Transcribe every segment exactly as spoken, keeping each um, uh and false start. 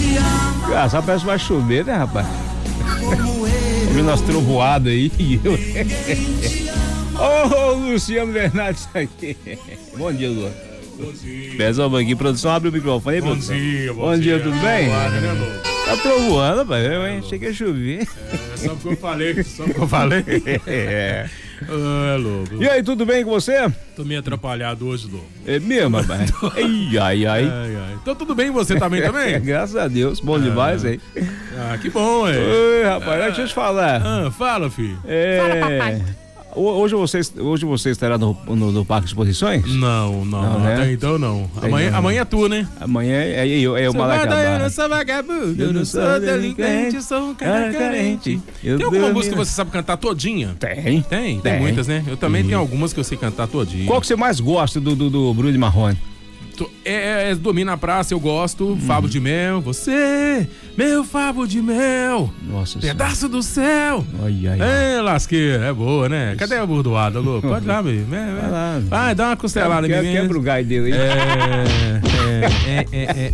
Ah, só parece que vai chover, né, rapaz? Ouvindo as trovoadas aí. Ô, oh, Luciano Bernardes aqui. Bom dia, Lu. Bom dia. Pesa o banquinho, produção, abre o microfone aí, bom produção. Dia, bom, bom dia. Bom dia, tudo bem? Boa, né, tá trovoando, rapaz. Eu, hein? Cheguei a chover. É, só porque eu falei, só porque eu falei. É. Ah, louco. E aí, tudo bem com você? Tô meio atrapalhado hoje, Lô. É mesmo, rapaz? Ai, ai, ai. Ai, ai. Então tudo bem, você também, também? Graças a Deus, bom demais, hein? Ah, que bom, é. Oi, rapaz, deixa eu te falar. Ah, fala, filho. É... Fala, papai. Hoje você, hoje você estará no, no, no Parque de Exposições? Não, não, não, né? Até então não. Amanhã, não. Amanhã é tu, né? Amanhã é eu, é o Malacabá. Eu não sou vagabundo, eu não sou delinquente, sou um cara carente. Tem alguma música que você sabe cantar todinha? Tem. Tem? Tem, Tem muitas, né? Eu também Sim. tenho algumas que eu sei cantar todinha. Qual que você mais gosta do, do, do Bruno de Marrone? É, é Dormir na Praça, eu gosto. Hum. Favo de mel, você, meu favo de mel. Nossa Pedaço senhora. do céu. Ai, ai, ai. É, lasqueira, é boa, né? Cadê a bordoada, Lô? Pode ir lá, meu. Vai lá. Vai, dá uma costelada em mim. Quebra o gai dele aí. É, é, é, é,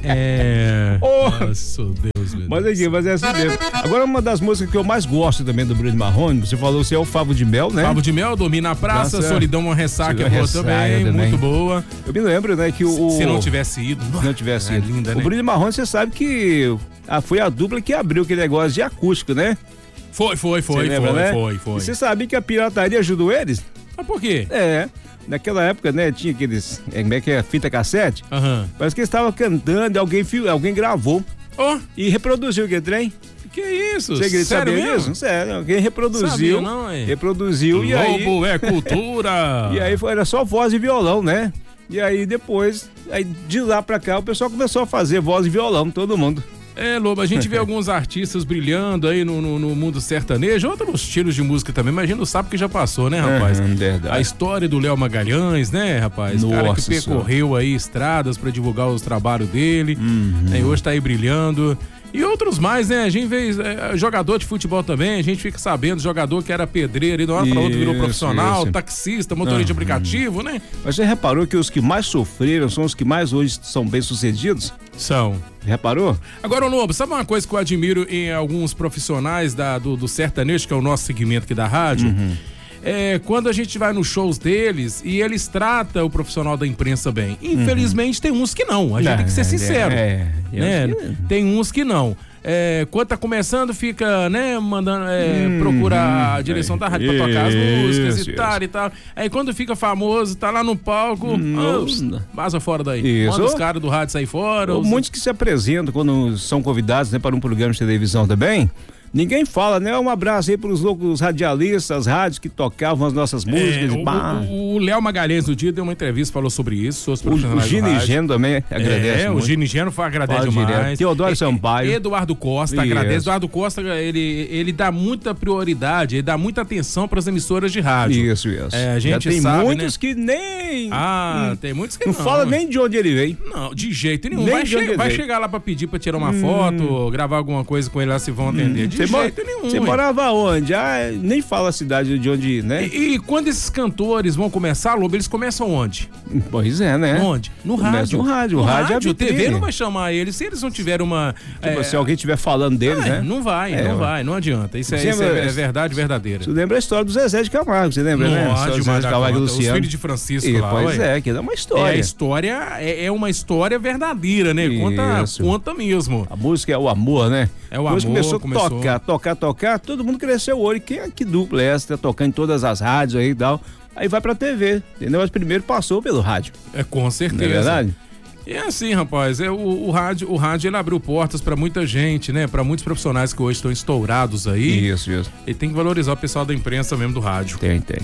é. Oh. Nossa, Deus, meu Mas aqui, mas é assim mesmo. Agora, uma das músicas que eu mais gosto também do Bruno de Marrone, você falou que é o Favo de Mel, né? Favo de Mel, Dormir na Praça, Nossa. Solidão, uma ressaca, é boa também, também, muito boa. Eu me lembro, né, que o... Se não tivesse ido. Se não tivesse é ido. Linda, né? O Bruno de Marrone, você sabe que ah, foi a dupla que abriu aquele negócio de acústico, né? Foi, foi, foi, lembra, foi, né? foi, foi. E você sabia que a pirataria ajudou eles? Mas por quê? É. Naquela época, né, tinha aqueles, como é que é, fita cassete. Aham. Uhum. Parece que eles estavam cantando e alguém, alguém gravou. Oh. E reproduziu o que trem? Que isso? Você Sério sabia mesmo? disso? Sério, alguém reproduziu. Sabia, não, é? Reproduziu e aí... Lobo é cultura! E aí foi, era só voz e violão, né? E aí depois, aí de lá pra cá, o pessoal começou a fazer voz e violão, todo mundo. É, Lobo, a gente vê alguns artistas brilhando aí no, no, no mundo sertanejo, outros estilos de música também, mas a gente não sabe que já passou, né, rapaz? Uhum, verdade. A história do Léo Magalhães, né, rapaz? O cara que percorreu aí estradas pra divulgar os trabalhos dele, uhum. né, e hoje tá aí brilhando. E outros mais, né? A gente vê é, jogador de futebol também, a gente fica sabendo, jogador que era pedreiro e de uma hora pra outra virou profissional, isso. taxista, motorista uhum. de aplicativo, né? Mas você reparou que os que mais sofreram são os que mais hoje são bem-sucedidos? São. Reparou? Agora, Lobo, sabe uma coisa que eu admiro em alguns profissionais da, do, do sertanejo, que é o nosso segmento aqui da rádio? Uhum. É, quando a gente vai nos shows deles e eles tratam o profissional da imprensa bem. Infelizmente, uhum. tem uns que não. A gente não, tem que ser sincero. É, é, né? que... Tem uns que não. É, quando tá começando, fica, né, mandando, é, hum, procurar a direção é, da rádio pra tocar as músicas isso, e tal isso. e tal. Aí quando fica famoso, tá lá no palco, oh, vaza fora daí. Isso. Manda os caras do rádio sair fora. Ou os... Muitos que se apresentam quando são convidados, né, para um programa de televisão também. Ninguém fala, né? Um abraço aí pros loucos radialistas, rádios que tocavam as nossas músicas. É, o Léo Magalhães no dia deu uma entrevista, falou sobre isso. Os o o Gino Geno também agradece. É, muito. o Gino Geno agradece Fala demais. Direto. Teodoro Sampaio. Eduardo Costa isso. agradece. Eduardo Costa, ele, ele dá muita prioridade, ele dá muita atenção para as emissoras de rádio. Isso, isso. É, a gente Já tem sabe, muitos né? que nem. Ah, hum, tem muitos que não. Não fala nem de onde ele veio. Não, de jeito nenhum. Nem vai, che vai chegar lá para pedir para tirar uma hum. foto, gravar alguma coisa com ele lá, se vão atender. Hum. De Cê jeito nenhum. Você morava onde? Ah, nem fala a cidade de onde, né? E, e quando esses cantores vão começar, Lobo, eles começam onde? Pois é, né? Onde? No rádio. No rádio. No o rádio, rádio é a T V não vai chamar eles. Se eles não tiverem uma... Tipo, é... se alguém estiver falando deles, é, né? Não vai, é, não ó. vai, não adianta. Isso é, você isso lembra, é verdade verdadeira. Você lembra a história do Zezé de Camargo, você lembra, não, né? Não, Zezé de Camargo e Luciano. Os filhos de Francisco e, lá, Pois ué. é, que é uma história. É, a história é, é uma história verdadeira, né? Conta, conta mesmo. A música é o amor, né? É o amor. Começou a começou... tocar, tocar, tocar, todo mundo cresceu o olho. Que, que dupla é essa? Tá tocando em todas as rádios aí e tal. Aí vai pra T V, entendeu? Mas primeiro passou pelo rádio. É, com certeza. Não é verdade? E é assim, rapaz, é, o, o rádio, o rádio ele abriu portas pra muita gente, né? Pra muitos profissionais que hoje estão estourados aí. Isso, isso. E tem que valorizar o pessoal da imprensa mesmo do rádio. Tem, tem.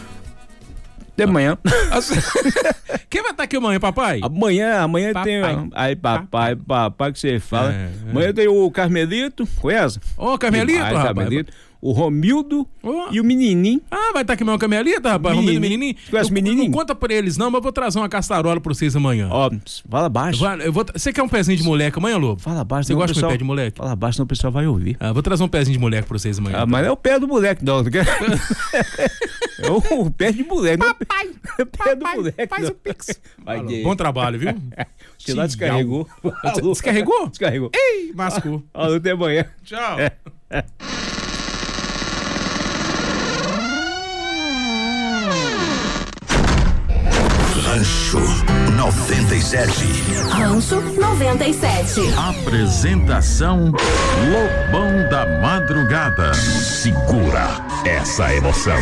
De manhã. Quem vai estar aqui amanhã, papai? Amanhã, amanhã papai. tem. Aí, papai, papai, que você fala. É, é. Amanhã tem o Carmelito, conhece? Ô, oh, Carmelito, Demais, rapaz. Carmelito. o Romildo oh. e o menininho. Ah, vai estar aqui mesmo com a minha lista, rapaz? Romildo e o menininho. Conhece o menininho? Não conta pra eles não, mas eu vou trazer uma caçarola pra vocês amanhã. Ó, fala baixo. Eu vou, eu vou, você quer um pezinho de moleque amanhã, Lobo? Fala baixo. Você gosta de um pé de moleque? Fala baixo, senão o pessoal vai ouvir. Ah, vou trazer um pezinho de moleque pra vocês amanhã. Ah, mas não é o pé do moleque, não. É o pé de moleque. Papai, é o pé do papai, moleque. Faz não. o pix. Vai Alô, bom trabalho, viu? Você lá descarregou. Descarregou? Descarregou. Ei, mascou. Alô, até amanhã. Tchau. É. Rancho noventa e sete. Rancho noventa e sete. Apresentação Lobão da Madrugada. Segura essa emoção.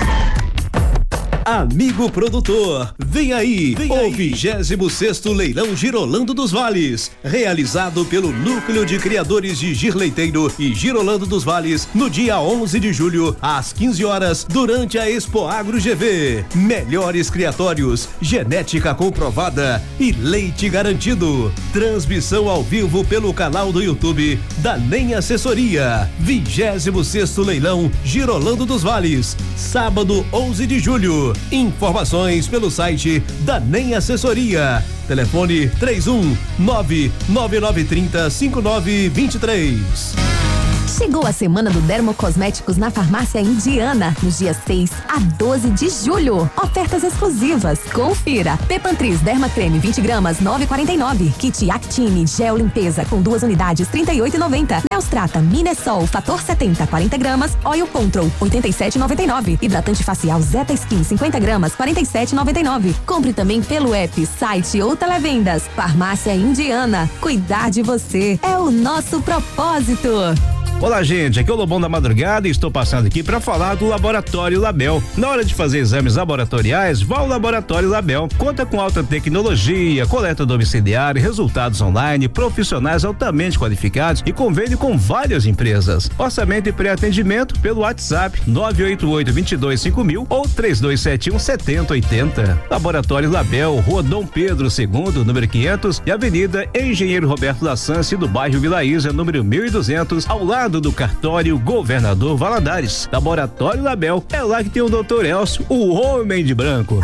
Amigo produtor, vem aí, vem o vigésimo sexto Leilão Girolando dos Vales, realizado pelo Núcleo de Criadores de Girleiteiro e Girolando dos Vales, no dia onze de julho, às quinze horas, durante a Expo Agro G V. Melhores criatórios, genética comprovada e leite garantido. Transmissão ao vivo pelo canal do YouTube da Nem Assessoria. vigésimo sexto Leilão Girolando dos Vales, sábado onze de julho. Informações pelo site da Nem Assessoria. Telefone três um nove nove nove três zero cinco nove dois três. Chegou a semana do Dermocosméticos na Farmácia Indiana, nos dias seis a doze de julho. Ofertas exclusivas. Confira. Pepantris Derma Creme vinte gramas, nove reais e quarenta e nove centavos. Kit Actine Gel Limpeza com duas unidades, trinta e oito reais e noventa centavos. Neostrata Minesol Fator setenta, quarenta gramas. Oil Control, oitenta e sete reais e noventa e nove centavos. Hidratante facial Zeta Skin cinquenta gramas, quarenta e sete reais e noventa e nove centavos. Compre também pelo app, site ou televendas. Farmácia Indiana. Cuidar de você é o nosso propósito. Olá, gente, aqui é o Lobão da Madrugada e estou passando aqui para falar do Laboratório Label. Na hora de fazer exames laboratoriais, vá ao Laboratório Label. Conta com alta tecnologia, coleta domiciliar, resultados online, profissionais altamente qualificados e convênio com várias empresas. Orçamento e pré-atendimento pelo WhatsApp nove oito oito, dois dois cinco mil ou três dois sete um, sete zero oito zero. Laboratório Label, Rua Dom Pedro segundo, número quinhentos e Avenida Engenheiro Roberto Lassance, do bairro Vila Isa, número mil e duzentos, ao lado do cartório Governador Valadares. Laboratório Label, é lá que tem o doutor Elcio, o homem de branco.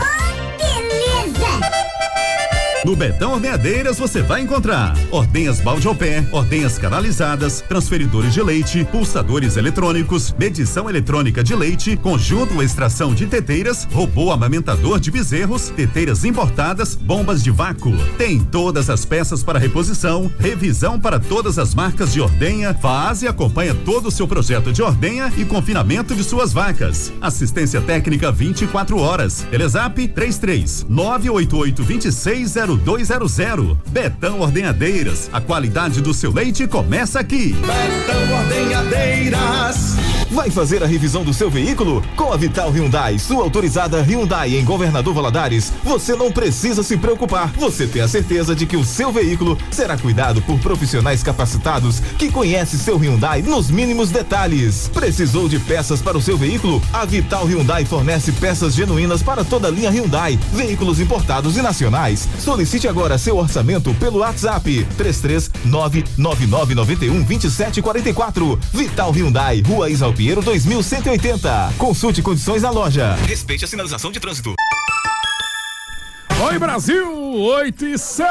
No Betão Ordenhadeiras você vai encontrar ordenhas balde ao pé, ordenhas canalizadas, transferidores de leite, pulsadores eletrônicos, medição eletrônica de leite, conjunto extração de teteiras, robô amamentador de bezerros, teteiras importadas, bombas de vácuo. Tem todas as peças para reposição, revisão para todas as marcas de ordenha, faz e acompanha todo o seu projeto de ordenha e confinamento de suas vacas. Assistência técnica vinte e quatro horas. Telezap três três nove oito oito dois seis zero dois zero zero. Betão Ordenhadeiras, a qualidade do seu leite começa aqui. Betão Ordenhadeiras. Vai fazer a revisão do seu veículo? Com a Vital Hyundai, sua autorizada Hyundai em Governador Valadares, você não precisa se preocupar. Você tem a certeza de que o seu veículo será cuidado por profissionais capacitados que conhecem seu Hyundai nos mínimos detalhes. Precisou de peças para o seu veículo? A Vital Hyundai fornece peças genuínas para toda a linha Hyundai, veículos importados e nacionais. Solicite agora seu orçamento pelo WhatsApp três três nove nove nove nove um dois sete quatro quatro. Vital Hyundai, Rua Exalpinheiro dois mil cento e oitenta. Consulte condições na loja. Respeite a sinalização de trânsito. Oi, Brasil, oito e sete.